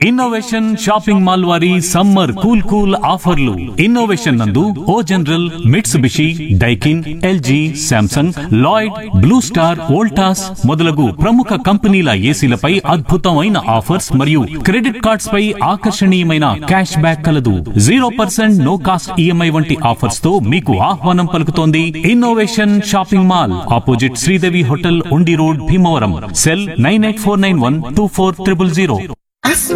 Innovation shopping mall వారి summer cool cool ఆఫర్లు. Innovation నందు ఓ general, Mitsubishi, Daikin, LG, Samsung, Lloyd, blue star, Voltas మొదలగు ప్రముఖ కంపెనీల ఏసీలపై అద్భుతమైన ఆఫర్స్ మరియు క్రెడిట్ కార్డ్స్ పై ఆకర్షణీయమైన క్యాష్ బ్యాక్ కలదు. 0% నో కాస్ట్ ఈఎంఐ వంటి ఆఫర్స్ తో మీకు ఆహ్వానం పలుకుతోంది innovation shopping mall, opposite Sridevi hotel, ఉండి రోడ్, భీమవరం. సెల్ 984912400.